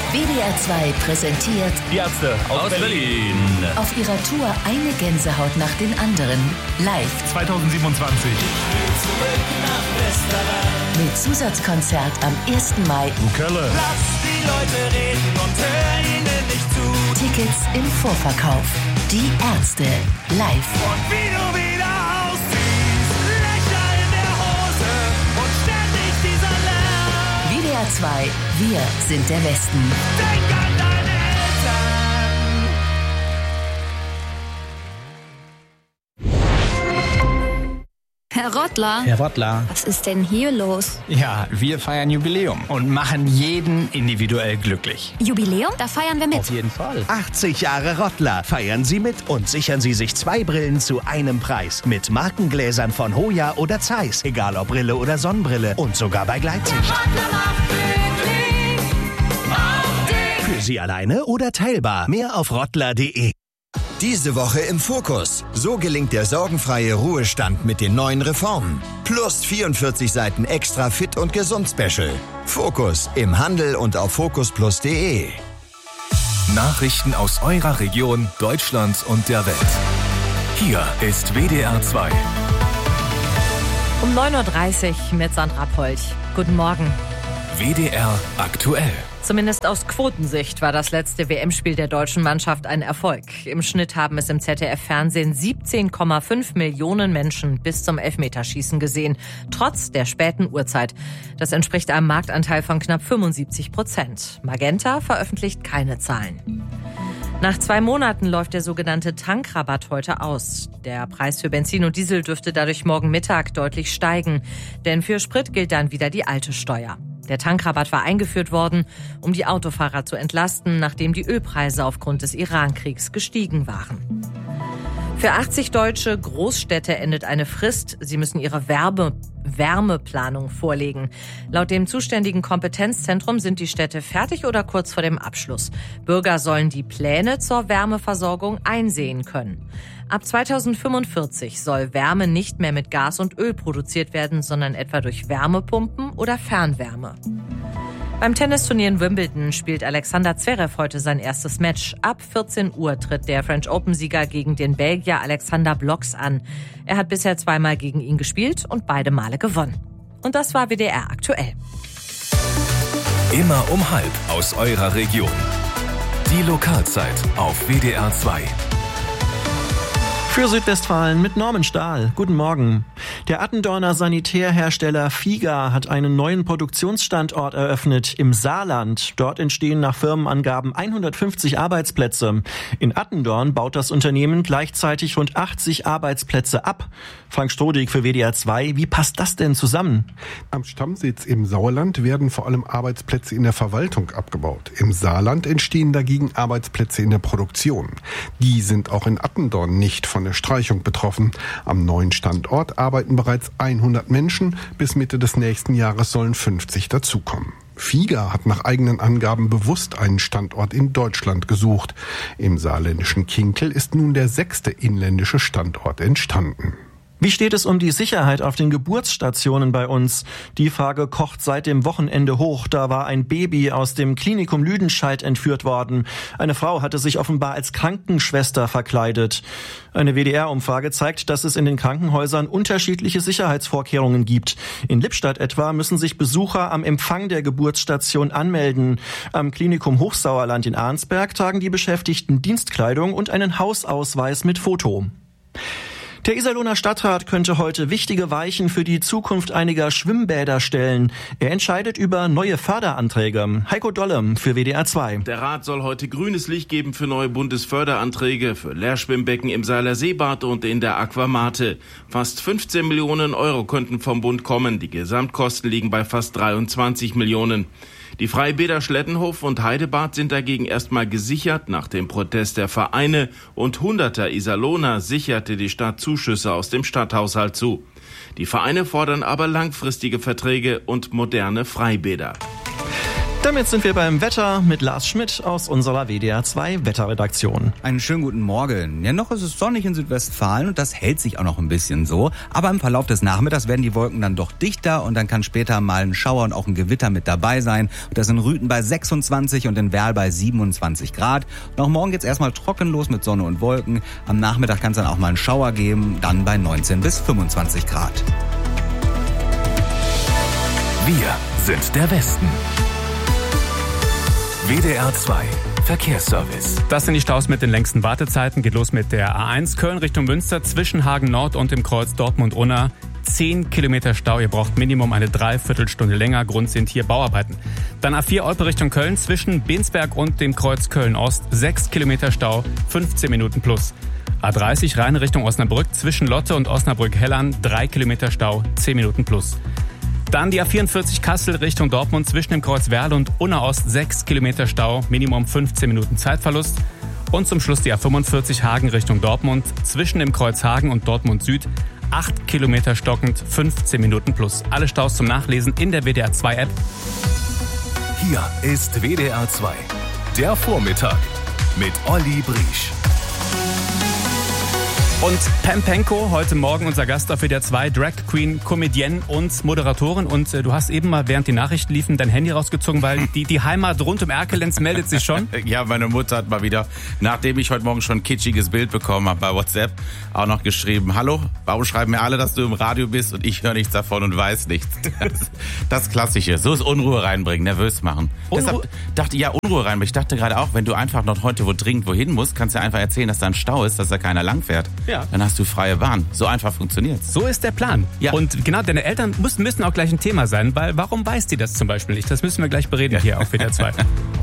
WDR 2 präsentiert Die Ärzte aus Berlin. Auf ihrer Tour eine Gänsehaut nach den anderen. Live 2027. Mit Zusatzkonzert am 1. Mai. In Köln. Lass die Leute reden und hör ihnen nicht zu. Tickets im Vorverkauf. Die Ärzte live. Und wie du wieder aussiehst, Löcher in der Hose und ständig dieser Lärm. WDR 2, wir sind der Westen. Denk an deine Eltern. Herr Rottler. Herr Rottler. Was ist denn hier los? Ja, wir feiern Jubiläum und machen jeden individuell glücklich. Jubiläum? Da feiern wir mit. Auf jeden Fall. 80 Jahre Rottler. Feiern Sie mit und sichern Sie sich 2 Brillen zu einem Preis. Mit Markengläsern von Hoya oder Zeiss. Egal ob Brille oder Sonnenbrille. Und sogar bei Gleitsicht. Für Sie alleine oder teilbar. Mehr auf rottler.de. Diese Woche im Fokus. So gelingt der sorgenfreie Ruhestand mit den neuen Reformen. Plus 44 Seiten extra Fit und Gesund Special. Fokus im Handel und auf focusplus.de. Nachrichten aus eurer Region, Deutschland und der Welt. Hier ist WDR 2. Um 9.30 Uhr mit Sandra Polch. Guten Morgen. WDR aktuell. Zumindest aus Quotensicht war das letzte WM-Spiel der deutschen Mannschaft ein Erfolg. Im Schnitt haben es im ZDF-Fernsehen 17,5 Millionen Menschen bis zum Elfmeterschießen gesehen, trotz der späten Uhrzeit. Das entspricht einem Marktanteil von knapp 75%. Magenta veröffentlicht keine Zahlen. Nach 2 Monaten läuft der sogenannte Tankrabatt heute aus. Der Preis für Benzin und Diesel dürfte dadurch morgen Mittag deutlich steigen. Denn für Sprit gilt dann wieder die alte Steuer. Der Tankrabatt war eingeführt worden, um die Autofahrer zu entlasten, nachdem die Ölpreise aufgrund des Iran-Kriegs gestiegen waren. Für 80 deutsche Großstädte endet eine Frist. Sie müssen ihre Wärmeplanung vorlegen. Laut dem zuständigen Kompetenzzentrum sind die Städte fertig oder kurz vor dem Abschluss. Bürger sollen die Pläne zur Wärmeversorgung einsehen können. Ab 2045 soll Wärme nicht mehr mit Gas und Öl produziert werden, sondern etwa durch Wärmepumpen oder Fernwärme. Beim Tennisturnier in Wimbledon spielt Alexander Zverev heute sein erstes Match. Ab 14 Uhr tritt der French Open-Sieger gegen den Belgier Alexander Blocks an. Er hat bisher 2-mal gegen ihn gespielt und beide Male gewonnen. Und das war WDR aktuell. Immer um 12:30 aus eurer Region. Die Lokalzeit auf WDR 2. Für Südwestfalen mit Norman Stahl. Guten Morgen. Der Attendorner Sanitärhersteller Figa hat einen neuen Produktionsstandort eröffnet im Saarland. Dort entstehen nach Firmenangaben 150 Arbeitsplätze. In Attendorn baut das Unternehmen gleichzeitig rund 80 Arbeitsplätze ab. Frank Strodig für WDR 2. Wie passt das denn zusammen? Am Stammsitz im Sauerland werden vor allem Arbeitsplätze in der Verwaltung abgebaut. Im Saarland entstehen dagegen Arbeitsplätze in der Produktion. Die sind auch in Attendorn nicht von der Streichung betroffen. Am neuen Standort arbeiten bereits 100 Menschen. Bis Mitte des nächsten Jahres sollen 50 dazukommen. Figa hat nach eigenen Angaben bewusst einen Standort in Deutschland gesucht. Im saarländischen Kinkel ist nun der 6. inländische Standort entstanden. Wie steht es um die Sicherheit auf den Geburtsstationen bei uns? Die Frage kocht seit dem Wochenende hoch. Da war ein Baby aus dem Klinikum Lüdenscheid entführt worden. Eine Frau hatte sich offenbar als Krankenschwester verkleidet. Eine WDR-Umfrage zeigt, dass es in den Krankenhäusern unterschiedliche Sicherheitsvorkehrungen gibt. In Lippstadt etwa müssen sich Besucher am Empfang der Geburtsstation anmelden. Am Klinikum Hochsauerland in Arnsberg tragen die Beschäftigten Dienstkleidung und einen Hausausweis mit Foto. Der Iserlohner Stadtrat könnte heute wichtige Weichen für die Zukunft einiger Schwimmbäder stellen. Er entscheidet über neue Förderanträge. Heiko Dolle für WDR 2. Der Rat soll heute grünes Licht geben für neue Bundesförderanträge für Leerschwimmbecken im Seiler Seebad und in der Aquamate. Fast 15 Millionen Euro könnten vom Bund kommen. Die Gesamtkosten liegen bei fast 23 Millionen. Die Freibäder Schlettenhof und Heidebad sind dagegen erstmal gesichert. Nach dem Protest der Vereine und hunderter Iserlohner sicherte die Stadt Zuschüsse aus dem Stadthaushalt zu. Die Vereine fordern aber langfristige Verträge und moderne Freibäder. Damit sind wir beim Wetter mit Lars Schmidt aus unserer WDR 2 Wetterredaktion. Einen schönen guten Morgen. Ja, noch ist es sonnig in Südwestfalen und das hält sich auch noch ein bisschen so. Aber im Verlauf des Nachmittags werden die Wolken dann doch dichter und dann kann später mal ein Schauer und auch ein Gewitter mit dabei sein. Und das in Rüthen bei 26 und in Werl bei 27 Grad. Und auch morgen geht's erstmal trocken los mit Sonne und Wolken. Am Nachmittag kann es dann auch mal einen Schauer geben, dann bei 19 bis 25 Grad. Wir sind der Westen. WDR 2 Verkehrsservice. Das sind die Staus mit den längsten Wartezeiten. Geht los mit der A1 Köln Richtung Münster zwischen Hagen Nord und dem Kreuz Dortmund-Unna. 10 Kilometer Stau. Ihr braucht Minimum eine Dreiviertelstunde länger. Grund sind hier Bauarbeiten. Dann A4 Olpe Richtung Köln zwischen Bensberg und dem Kreuz Köln-Ost. 6 Kilometer Stau, 15 Minuten plus. A30 Rheine Richtung Osnabrück zwischen Lotte und Osnabrück-Hellern. 3 Kilometer Stau, 10 Minuten plus. Dann die A44 Kassel Richtung Dortmund zwischen dem Kreuz Werl und Unna Ost 6 Kilometer Stau, Minimum 15 Minuten Zeitverlust. Und zum Schluss die A45 Hagen Richtung Dortmund zwischen dem Kreuz Hagen und Dortmund Süd 8 Kilometer stockend, 15 Minuten plus. Alle Staus zum Nachlesen in der WDR 2 App. Hier ist WDR 2, der Vormittag mit Olli Briesch. Und Pam Penko, heute Morgen unser Gast auf WDR 2, Drag Queen, Comedienne und Moderatorin. Und du hast eben mal, während die Nachrichten liefen, dein Handy rausgezogen, weil die Heimat rund um Erkelenz meldet sich schon. Ja, meine Mutter hat mal wieder, nachdem ich heute Morgen schon ein kitschiges Bild bekommen habe bei WhatsApp, auch noch geschrieben, hallo, warum schreiben mir alle, dass du im Radio bist und ich höre nichts davon und weiß nichts. Das Klassische, so ist Unruhe reinbringen, nervös machen. Deshalb dachte ich, ja, Unruhe reinbringen. Ich dachte gerade auch, wenn du einfach noch heute dringend wohin musst, kannst du einfach erzählen, dass da ein Stau ist, dass da keiner langfährt. Ja. Dann hast du freie Bahn. So einfach funktioniert's. So ist der Plan. Ja. Und genau, deine Eltern müssen auch gleich ein Thema sein, weil warum weiß die das zum Beispiel nicht? Das müssen wir gleich bereden hier auf WDR 2.